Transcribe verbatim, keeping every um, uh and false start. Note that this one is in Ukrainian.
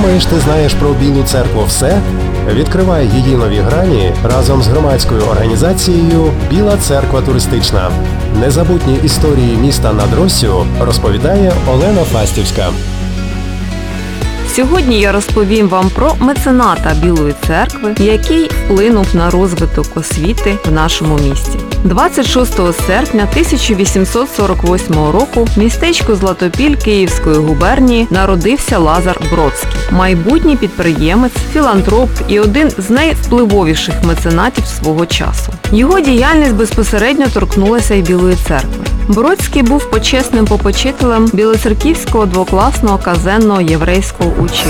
Думаєш, ти знаєш про Білу церкву все? Відкривай її нові грані разом з громадською організацією «Біла церква туристична». Незабутні історії міста над Россю розповідає Олена Фастівська. Сьогодні я розповім вам про мецената Білої церкви, який вплинув на розвиток освіти в нашому місті. двадцять шостого серпня тисяча вісімсот сорок восьмого року в містечку Златопіль Київської губернії народився Лазар Бродський, майбутній підприємець, філантроп і один з найвпливовіших меценатів свого часу. Його діяльність безпосередньо торкнулася й Білої церкви. Бродський був почесним попечителем Білоцерківського двокласного казенного єврейського училища.